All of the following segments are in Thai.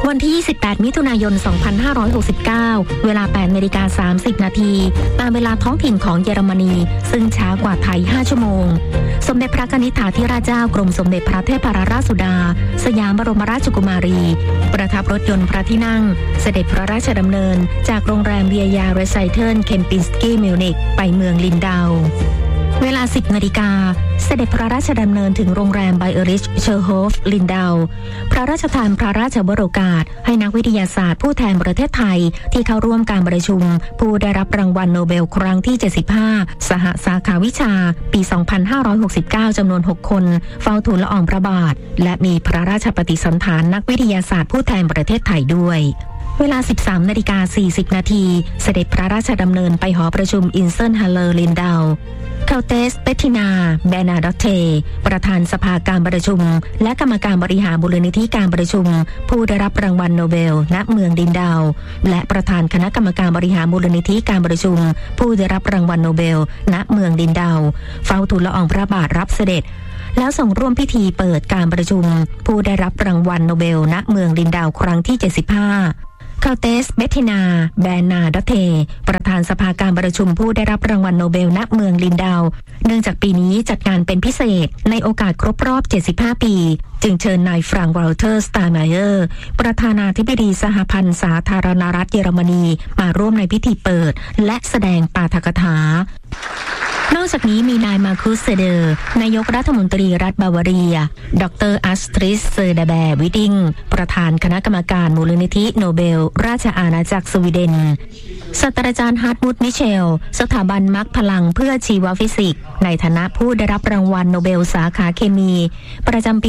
วันที่ 28 มิถุนายน 2569 เวลา 8:30 นาทีตามเวลาท้องถิ่นของเยอรมนีซึ่งช้ากว่าไทย 5 ชั่วโมงสมเด็จพระนิธิถาธิราชเจ้ากรมสมเด็จพระเทพรัตนราชสุดาสยามบรมราชกุมารีประทับรถยนต์พระที่นั่งเสด็จพระราชดำเนินจากโรงแรมเบียยาเรไซเทิลเคมปินสกี้มิวนิกไปเมืองลินดาวเวลา 10 นาฬิกาเสด็จพระราชดำเนินถึงโรงแรมไบเอริชเชอร์โฮฟลินดาวพระราชทานพระราชวโรกาสให้นักวิทยาศาสตร์ผู้แทนประเทศไทยที่เข้าร่วมการประชุมผู้ได้รับรางวัลโนเบลครั้งที่ 75 สหสาขาวิชาปี 2569 จำนวน 6 คนเฝ้าทูลละอองพระบาทและมีพระราชปฏิสันถานนักวิทยาศาสตร์ผู้แทนประเทศไทยด้วยเวลา 13:40 นาทีเสด็จพระราชดำเนินไปหอประชุมอินเซนฮัลเลอร์ลินดาวเคาเตสเบตตินาแบนาดอตเทประธานสภาการประชุมและกรรมการบริหารมูลนิธิการประชุมผู้ได้รับรางวัลโนเบลณเมืองลินดาวและประธานคณะกรรมการบริหารมูลนิธิการประชุมผู้ได้รับรางวัลโนเบลณเมืองลินดาวเฝ้าทูลละอองพระบาทรับเสด็จแล้วส่งร่วมพิธีเปิดการประชุมผู้ได้รับรางวัลโนเบลณเมืองลินดาวครั้งที่ 75เคาเตสเบตตินาแบนาดอตเทประธานสภาการประชุมผู้ได้รับรางวัลโนเบลณเมืองลินดาวเนื่องจากปีนี้จัดงานเป็นพิเศษในโอกาสครบรอบ 75 ปีจึงเชิญนายฟรังก์ วอลเตอร์ สไตน์ไมเออร์ประธานาธิบดีสหพันธ์สาธารณรัฐเยอรมนีมาร่วมในพิธีเปิดและแสดงปาฐกถานอกจากนี้มีนายมาร์คุสเซเดอร์นายกรัฐมนตรีรัฐบาวาเรียดร.อัสทริส เซอร์ดาแบร์วิดิงประธานคณะกรรมการมูลนิธิโนเบลราชอาณาจักรสวีเดนศาสตราจารย์ฮาร์ทมุต มิเชลสถาบันมรรคพลังเพื่อชีวฟิสิกส์ในฐานะผู้ได้รับรางวัลโนเบลสาขาเคมีประจำปี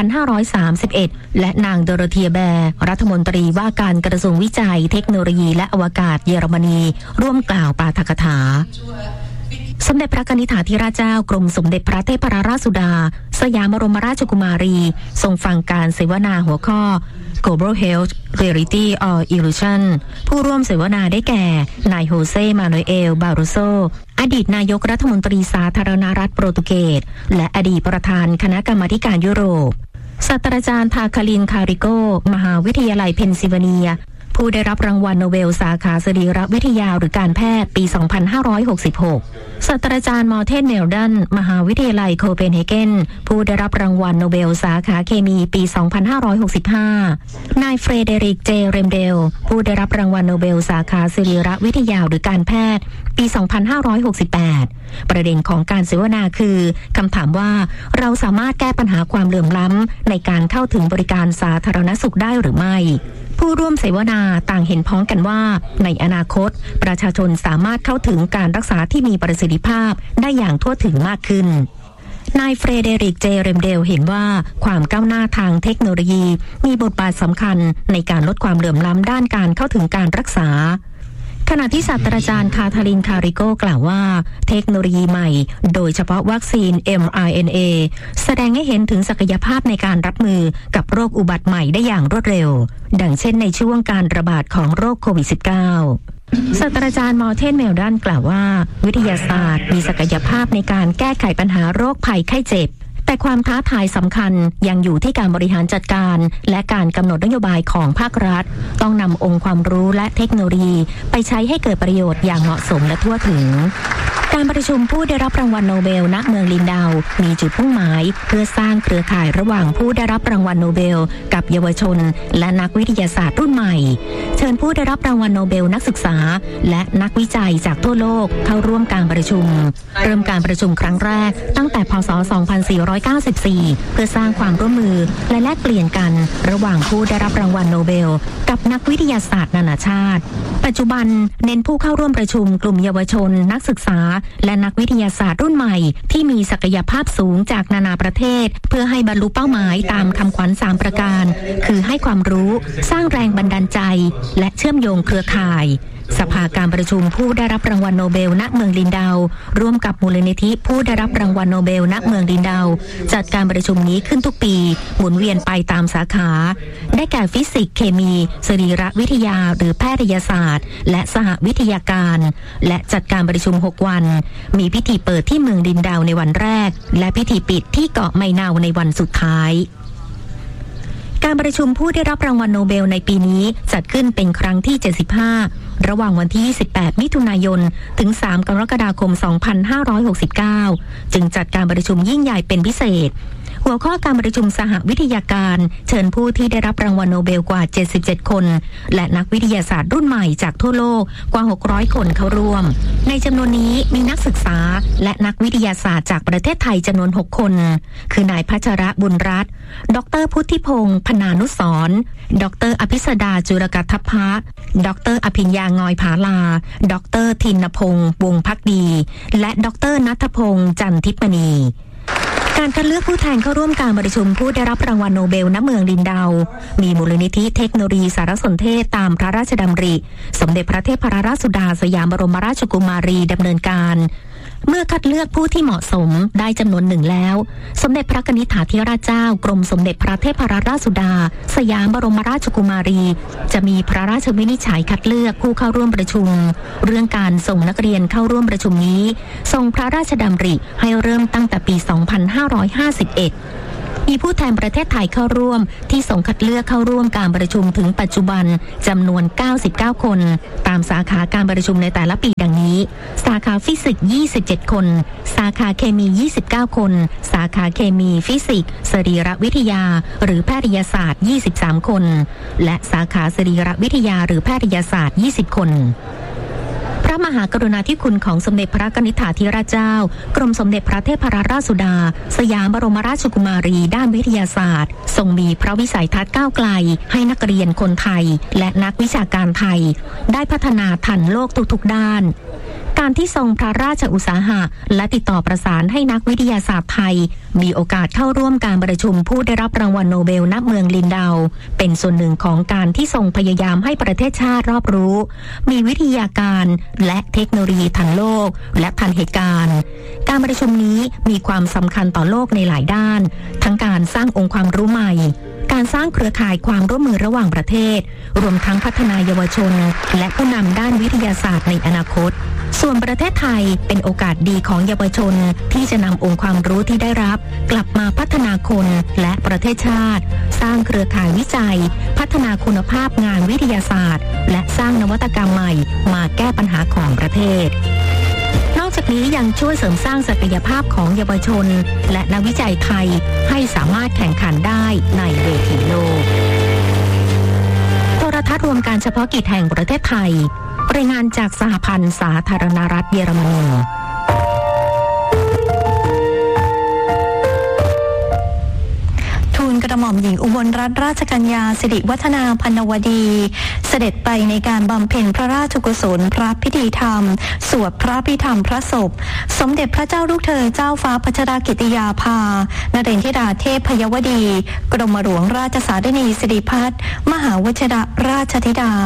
2531 และนางโดโรเธียแบร์รัฐมนตรีว่าการกระทรวงวิจัยเทคโนโลยีและอวกาศเยอรมนีร่วมกล่าวปาฐกถาสมเด็จพระนิธิถาธิราชเจ้ากรมสมเด็จพระเทพรัตนราชสุดาสยามบรมราชกุมารีทรงฟังการเสวนาหัวข้อ Global Health Reality or Illusion ผู้ร่วมเสวนาได้แก่นายโฮเซ มานูเอล บาโรโซอดีตนายกรัฐมนตรีสาธารณรัฐโปรตุเกสและอดีตประธานคณะกรรมาธิการยุโรปศาสตราจารย์ทาคาลิน คาริโกมหาวิทยาลัยเพนซิลเวเนียผู้ได้รับรางวัลโนเบลสาขาสรีรวิทยาหรือการแพทย์ปี 2566 ศาสตราจารย์มอร์เทน เมลดันมหาวิทยาลัยโคเปนเฮเกนผู้ได้รับรางวัลโนเบลสาขาเคมีปี 2565 นายเฟรเดริก เจ เรมเดลผู้ได้รับรางวัลโนเบลสาขาสรีรวิทยาหรือการแพทย์ปี 2568 ประเด็นของการเสวนาคือคำถามว่าเราสามารถแก้ปัญหาความเหลื่อมล้ำในการเข้าถึงบริการสาธารณสุขได้หรือไม่ผู้ร่วมเสวนาต่างเห็นพ้องกันว่าในอนาคตประชาชนสามารถเข้าถึงการรักษาที่มีประสิทธิภาพได้อย่างทั่วถึงมากขึ้นนายเฟรเดริก เจ เรมเดลเห็นว่าความก้าวหน้าทางเทคโนโลยีมีบทบาทสำคัญในการลดความเหลื่อมล้ำด้านการเข้าถึงการรักษาขณะที่ศาสตราจารย์คาทาลิน คาริโกกล่าวว่าเทคโนโลยีใหม่โดยเฉพาะวัคซีน mRNA แสดงให้เห็นถึงศักยภาพในการรับมือกับโรคอุบัติใหม่ได้อย่างรวดเร็วดังเช่นในช่วงการระบาดของโรคโควิด -19 ศาสตราจารย์มอร์เทน เมลดันกล่าวว่าวิทยาศาสตร์มีศักยภาพในการแก้ไขปัญหาโรคภัยไข้เจ็บแต่ความท้าทายสำคัญยังอยู่ที่การบริหารจัดการและการกำหนดนโยบายของภาครัฐต้องนำองค์ความรู้และเทคโนโลยีไปใช้ให้เกิดประโยชน์อย่างเหมาะสมและทั่วถึงการประชุมผู้ได้รับรางวัลโนเบลณเมืองลินดาวมีจุดมุ่งหมายเพื่อสร้างเครือข่ายระหว่างผู้ได้รับรางวัลโนเบลกับเยาวชนและนักวิทยาศาสตร์รุ่นใหม่เชิญผู้ได้รับรางวัลโนเบลนักศึกษาและนักวิจัยจากทั่วโลกเข้าร่วมการประชุมเริ่มการประชุมครั้งแรกตั้งแต่พ.ศ. 2494 เพื่อสร้างความร่วมมือและแลกเปลี่ยนกันระหว่างผู้ได้รับรางวัลโนเบลกับนักวิทยาศาสตร์นานาชาติปัจจุบันเน้นผู้เข้าร่วมประชุมกลุ่มเยาวชนนักศึกษาและนักวิทยาศาสตร์รุ่นใหม่ที่มีศักยภาพสูงจากนานาประเทศเพื่อให้บรรลุเป้าหมายตามคำขวัญ3ประการคือให้ความรู้สร้างแรงบันดาลใจและเชื่อมโยงเครือข่ายสภาการประชุมผู้ได้รับรางวัลโนเบลณเมืองลินดาวร่วมกับมูลนิธิผู้ได้รับรางวัลโนเบลณเมืองลินดาวจัดการประชุมนี้ขึ้นทุกปีหมุนเวียนไปตามสาขาได้แก่ฟิสิกส์เคมีสรีรวิทยาหรือแพทยศาสตร์และสหวิทยาการและจัดการประชุม6วันมีพิธีเปิดที่เมืองลินดาวในวันแรกและพิธีปิดที่เกาะไมนาวในวันสุดท้ายการประชุมผู้ได้รับรางวัลโนเบลในปีนี้จัดขึ้นเป็นครั้งที่ 75 ระหว่างวันที่ 28 มิถุนายน ถึง 3 กรกฎาคม 2569 จึงจัดการประชุมยิ่งใหญ่เป็นพิเศษหัวข้อการประชุมสหวิทยาการเชิญผู้ที่ได้รับรางวัลโนเบลกว่า 77 คนและนักวิทยาศาสตร์รุ่นใหม่จากทั่วโลกกว่า 600 คนเข้าร่วมในจำนวนนี้มีนักศึกษาและนักวิทยาศาสตร์จากประเทศไทยจำนวน 6 คนคือนายพัชระบุญรัตน์ดร.พุทธิพงศ์พนานุสรณ์ดร.อภิสดาจุรกัทพะดร.อภิญญางอยผาลาดร.ธินพงศ์วงศ์ภักดีและดร.ณัฐพงศ์จันทิพณีการคัดเลือกผู้แทนเข้าร่วมการประชุมผู้ได้รับรางวัลโนเบลณเมืองลินดาวมีมูลนิธิเทคโนโลยีสารสนเทศตามพระราชดำริสมเด็จพระเทพรัตนราชสุดาสยามบรมราชกุมารีดำเนินการเมื่อคัดเลือกผู้ที่เหมาะสมได้จำนวนหนึ่งแล้วสมเด็จพระกนิษฐาธิราชเจ้ากรมสมเด็จพระเทพรัตนราชสุดาสยามบรมราชกุมารีจะมีพระราชวินิจฉัยคัดเลือกผู้เข้าร่วมประชุมเรื่องการส่งนักเรียนเข้าร่วมประชุมนี้ทรงพระราชดำริให้เริ่มตั้งแต่ปี 2551มีผู้แทนประเทศไทยเข้าร่วมที่ส่งคัดเลือกเข้าร่วมการประชุมถึงปัจจุบันจำนวน 99 คนตามสาขาการประชุมในแต่ละปีดังนี้สาขาฟิสิกส์ 27 คนสาขาเคมี 29 คนสาขาเคมีฟิสิกส์สรีรวิทยาหรือแพทยศาสตร์ 23 คนและสาขาสรีรวิทยาหรือแพทยศาสตร์ 20 คนพระมหากรุณาธิคุณของสมเด็จพระกนิษฐาธิราชเจ้ากรมสมเด็จพระเทพรัตนราชสุดาสยามบรมราชกุมารีด้านวิทยาศาสตร์ทรงมีพระวิสัยทัศน์ก้าวไกลให้นักเรียนคนไทยและนักวิชาการไทยได้พัฒนาทันโลกทุกๆด้านการที่ทรงพระราชอุตสาหะและติดต่อประสานให้นักวิทยาศาสตร์ไทยมีโอกาสเข้าร่วมการประชุมผู้ได้รับรางวัลโนเบลณเมืองลินดาวเป็นส่วนหนึ่งของการที่ทรงพยายามให้ประเทศชาติรอบรู้มีวิทยาการและเทคโนโลยีทันโลกและทันเหตุการณ์การประชุมนี้มีความสำคัญต่อโลกในหลายด้านทั้งการสร้างองค์ความรู้ใหม่การสร้างเครือข่ายความร่วมมือระหว่างประเทศรวมทั้งพัฒนาเยาวชนและผู้นำด้านวิทยาศาสตร์ในอนาคตส่วนประเทศไทยเป็นโอกาสดีของเยาวชนที่จะนำองค์ความรู้ที่ได้รับกลับมาพัฒนาคนและประเทศชาติสร้างเครือข่ายวิจัยพัฒนาคุณภาพงานวิทยาศาสตร์และสร้างนวัตกรรมใหม่มาแก้ปัญหาของประเทศนอกจากนี้ยังช่วยเสริมสร้างศักยภาพของเยาวชนและนักวิจัยไทยให้สามารถแข่งขันได้ในเวทีโลกโทรทัศน์รวมการเฉพาะกิจแห่งประเทศไทยรายงานจากสหพันธ์สาธารณรัฐเยอรมนีทูลกระหม่อมหญิงอุบลรัตนราชกัญญาสิริวัฒนาพรรณวดีเสด็จไปในการบำเพ็ญพระราชกุศลพระพิธีธรรมสวดพระพิธรรมพระศพสมเด็จพระเจ้าลูกเธอเจ้าฟ้าพัชรกิติยาภานเรนทิราเทพพยวดีกรมหลวงราชสารินีสิริพัฒน์มหาวชิรราชธิดา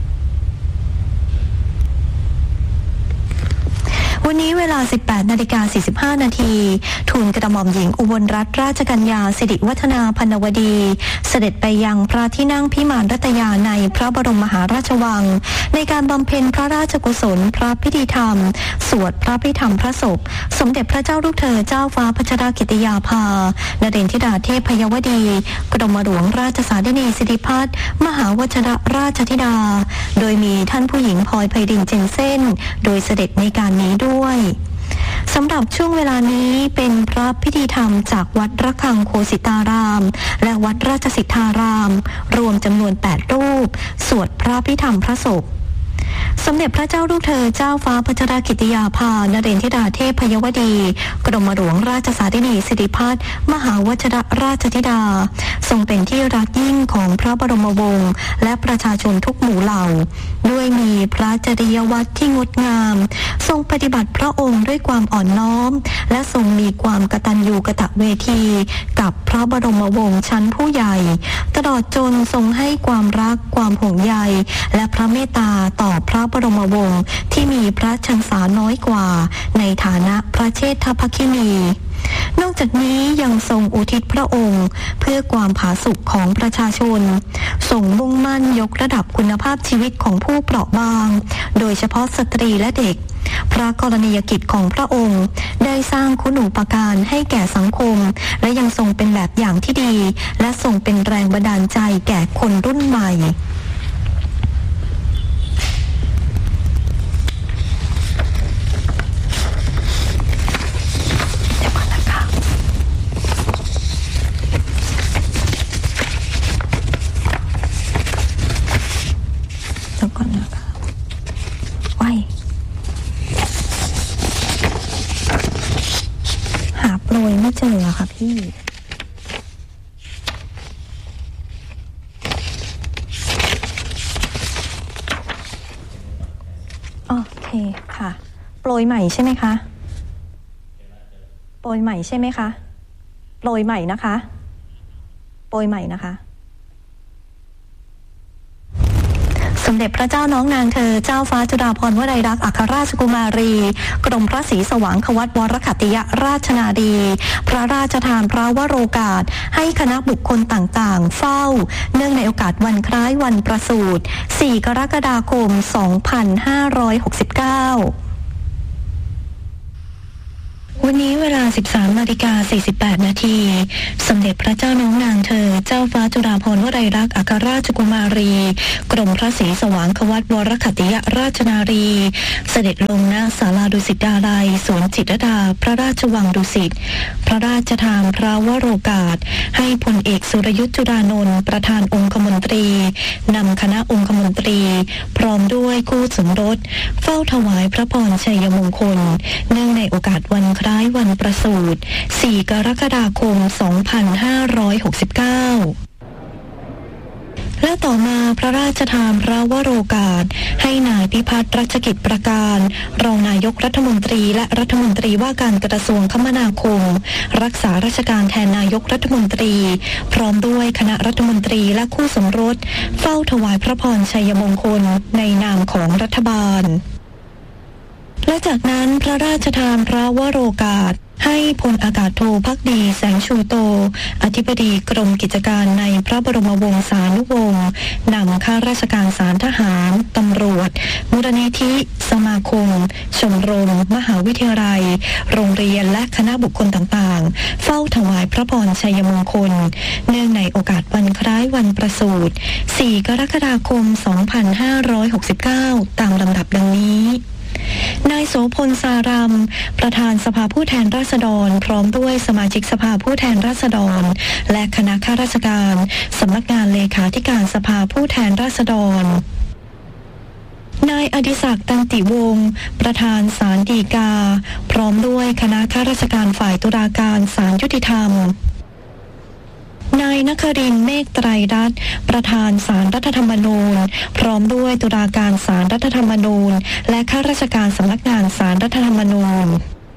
วันนี้เวลา 18:45 นาทีทูลกระหม่อมหญิงอุบลรัตนราชกัญญาสิริวัฒนาพรรณวดีเสด็จไปยังพระที่นั่งพิมานรัตยาในพระบรมมหาราชวังในการบำเพ็ญพระราชกุศลพระพิธีธรรมสวดพระพิธรรมพระศพสมเด็จพระเจ้าลูกเธอเจ้าฟ้าพัชรกิติยาภานเรนทิราเทพพยวดีกรมหลวงราชสารินีสิริพัฒน์มหาวชิรราชธิดาโดยมีท่านผู้หญิงพลอยไพรินเจนเซ่นโดยเสด็จในการนี้ด้วยสำหรับช่วงเวลานี้เป็นพระพิธีธรรมจากวัดระฆังโคสิตารามและวัดราชสิทธารามรวมจำนวน8รูปสวดพระพิธรรมพระศพสมเด็จพระเจ้าลูกเธอเจ้าฟ้าพัชรกิติยาภานเรนทิราเทพพยวดีกรมหลวงราชสารินีสิริพัฒน์มหาวชิรราชธิดาทรงเป็นที่รักยิ่งของพระบรมวงศ์และประชาชนทุกหมู่เหล่าด้วยมีพระจริยวัตรที่งดงามทรงปฏิบัติพระองค์ด้วยความอ่อนน้อมและทรงมีความกตัญญูกตเวทีกับพระบรมวงศ์ชั้นผู้ใหญ่ตลอดจนทรงให้ความรักความห่วงใยและพระเมตตาต่อพระบรมวงศ์ที่มีพระชันษาน้อยกว่าในฐานะพระเชษฐภคินีนอกจากนี้ยังทรงอุทิศพระองค์เพื่อความผาสุกของประชาชนทรงมุ่งมั่นยกระดับคุณภาพชีวิตของผู้เปราะบางโดยเฉพาะสตรีและเด็กพระกรณียกิจของพระองค์ได้สร้างคุณูปการให้แก่สังคมและยังทรงเป็นแบบอย่างที่ดีและทรงเป็นแรงบันดาลใจแก่คนรุ่นใหม่ไม่เจอค่ะพี่โอเคค่ะโปรยใหม่ใช่ไหมคะโปรยใหม่ใช่ไหมคะโปรยใหม่นะคะโปรยใหม่นะคะสมเด็จพระเจ้าน้องนางเธอเจ้าฟ้าจุฬาภรณ์วลัยลักษณ์อัครราชกุมารีกรมพระศรีสว่างควัตวรขัตติยราชนาดีพระราชทานพระวโรกาสให้คณะบุคคลต่างๆเฝ้าเนื่องในโอกาสวันคล้ายวันประสูติ4 กรกฎาคม 2569วันนี้เวลา 13:48 นาทีสมเด็จพระเจ้าน้องนางเธอเจ้าฟ้าจุฬาภรณ์วลัยลักษณ์อัครราชกุมารีกรมพระศรีสว่างควัตวรขัตติยราชนารีเสด็จลงณศาลาดุสิตดาลัยสวนจิตรลดาพระราชวังดุสิตพระราชทานพระวโรกาสให้พลเอกสุรยุทธจุฬานนท์ประธานองคมนตรีนำคณะองคมนตรีพร้อมด้วยคู่สมรสเฝ้าถวายพระพรชัยมงคลเนื่องในโอกาสวันคล้ายวันประสูติ4 กรกฎาคม 2569และต่อมาพระราชทานพระวโรกาสให้นายพิพัฒน์รัชกิจประการรองนายกรัฐมนตรีและรัฐมนตรีว่าการกระทรวงคมนาคมรักษาราชการแทนนายกรัฐมนตรีพร้อมด้วยคณะรัฐมนตรีและคู่สมรสเฝ้าถวายพระพรชัยมงคลในนามของรัฐบาลและจากนั้นพระราชทานพระวโรกาสให้พลอากาศโทภักดีแสงชูโตอธิบดีกรมกิจการในพระบรมวงศานุวงศ์นำข้าราชการศาลทหารตำรวจมูลนิธิสมาคมชมรมมหาวิทยาลัยโรงเรียนและคณะบุคคลต่างๆเฝ้าถวายพระพรชัยมงคลเนื่องในโอกาสวันคล้ายวันประสูติ4 กรกฎาคม 2569ตามลำดับดังนี้นายโสพลสารัมประธานสภาผู้แทนราษฎรพร้อมด้วยสมาชิกสภาผู้แทนราษฎรและคณะข้าราชการสำนักงานเลขาธิการสภาผู้แทนราษฎรนายอดิศักดิ์ตันติวงศ์ประธานศาลฎีกาพร้อมด้วยคณะข้าราชการฝ่ายตุลาการศาลยุติธรรมนายนครินทร์เมฆไตรรัตน์ประธานศาลรัฐธรรมนูญพร้อมด้วยตุลาการศาลรัฐธรรมนูญและข้าราชการสำนักงานศาลรัฐธรรมนูญ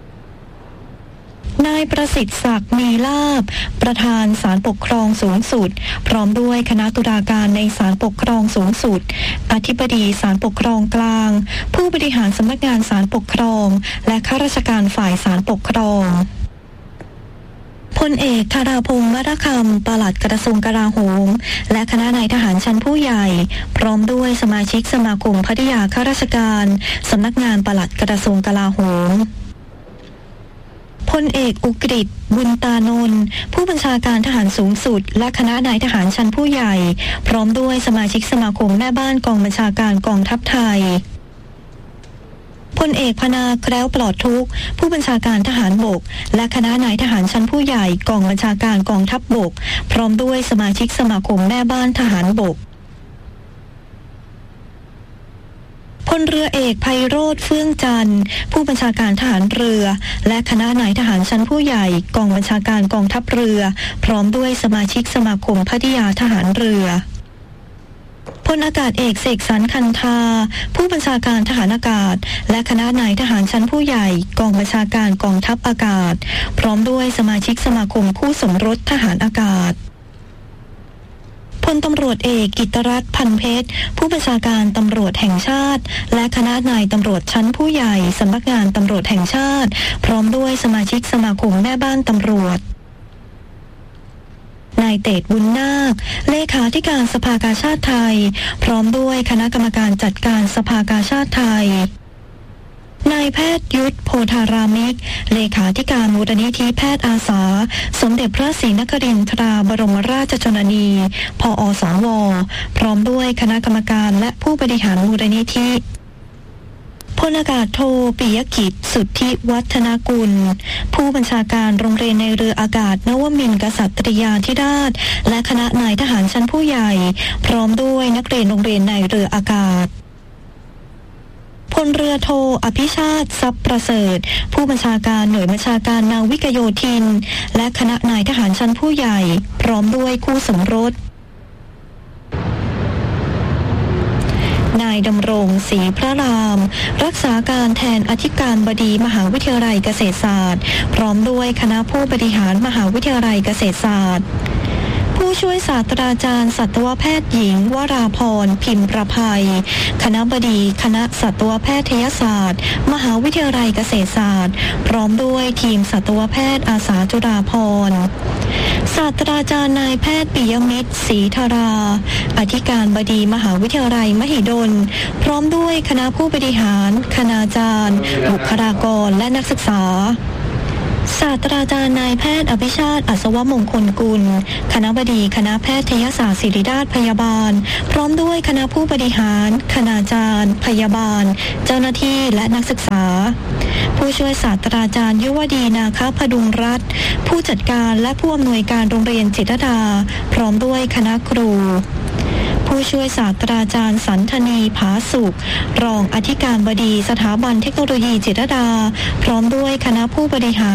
นายประสิทธิ์ศักดิ์มีลาภประธานศาลปกครองสูงสุดพร้อมด้วยคณะตุลาการในศาลปกครองสูงสุดอธิบดีศาลปกครองกลางผู้บริหารสำนักงานศาลปกครองและข้าราชการฝ่ายศาลปกครองพลเอกธาราพงษ์มรคำปลัดกระทรวงกลาโหมและคณะนายทหารชั้นผู้ใหญ่พร้อมด้วยสมาชิกสมาคมภริยาข้าราชการสำนักงานปลัดกระทรวงกลาโหมพลเอกอุกฤษบุญตานนท์ผู้บัญชาการทหารสูงสุดและคณะนายทหารชั้นผู้ใหญ่พร้อมด้วยสมาชิกสมาคมแม่บ้านกองบัญชาการกองทัพไทยพลเอกพนาแคล้วปลอดทุกข์ผู้บัญชาการทหารบกและคณะนายทหารชั้นผู้ใหญ่กองบัญชาการกองทัพบกพร้อมด้วยสมาชิกสมาคมแม่บ้านทหารบกพลเรือเอกไพโรจน์เฟื่องจันทร์ผู้บัญชาการทหารเรือและคณะนายทหารชั้นผู้ใหญ่กองบัญชาการกองทัพเรือพร้อมด้วยสมาชิกสมาคมภริยาทหารเรือพลอากาศเอกเสกสรรคันธาผู้บัญชาการทหารอากาศและคณะนายทหารชั้นผู้ใหญ่กองบัญชาการกองทัพอากาศพร้อมด้วยสมาชิกสมาคมคู่สมรสทหารอากาศพลตำรวจเอกกิตติรัตน์พันเพชรผู้บัญชาการตำรวจแห่งชาติและคณะนายตำรวจชั้นผู้ใหญ่สำนักงานตำรวจแห่งชาติพร้อมด้วยสมาชิกสมาคมแม่บ้านตำรวจนายเตชบุญนาคเลขาธิการสภากาชาดไทยพร้อมด้วยคณะกรรมการจัดการสภากาชาดไทยนายแพทย์ยุทธโพธารามิกเลขาธิการมูลนิธิแพทย์อาสาสมเด็จพระศรีนครินทราบรมราชชนนีผอ.สว.พร้อมด้วยคณะกรรมการและผู้บริหารมูลนิธิพลอากาศโทปิยกิจสุทธิวัฒนกุลผู้บัญชาการโรงเรียนในเรืออากาศนวมินทร์กษัตริยาธิราชและคณะนายทหารชั้นผู้ใหญ่พร้อมด้วยนักเรียนโรงเรียนในเรืออากาศพลเรือโทอภิชาติทรัพย์ประเสริฐผู้บัญชาการหน่วยบัญชาการนาวิกโยธินและคณะนายทหารชั้นผู้ใหญ่พร้อมด้วยคู่สมรสนายดำรงศรีพระรามรักษาการแทนอธิการบดีมหาวิทยาลัยเกษตรศาสตร์พร้อมด้วยคณะผู้บริหารมหาวิทยาลัยเกษตรศาสตร์ผู้ช่วยศาสตราจารย์สัตวแพทย์หญิงวราพรพิมพ์ประภัยคณบดีคณะสัตวแพทยศาสตร์มหาวิทยาลัยเกษตรศาสตร์พร้อมด้วยทีมสัตวแพทย์อาสาจุฬาภรณ์ศาสตราจารย์นายแพทย์ปิยมิตรศรีธาราอธิการบดีมหาวิทยาลัยมหิดลพร้อมด้วยคณะผู้บริหารคณาจารย์บุคลากรและนักศึกษาศาสตราจารย์นายแพทย์อภิชาติอัศวมงคลกุลคณบดีคณะแพทยศาสตร์ศิริราชพยาบาลพร้อมด้วยคณะผู้บริหารคณาจารย์พยาบาลเจ้าหน้าที่และนักศึกษาผู้ช่วยศาสตราจารย์ยุวดีนาคพดุงรัตน์ผู้จัดการและผู้อำนวยการโรงเรียนจิตรดาพร้อมด้วยคณะครูผู้ช่วยศาสตราจารย์สันธนีผาสุขรองอธิการบดีสถาบันเทคโนโลยีจิตรดาพร้อมด้วยคณะผู้บริหาร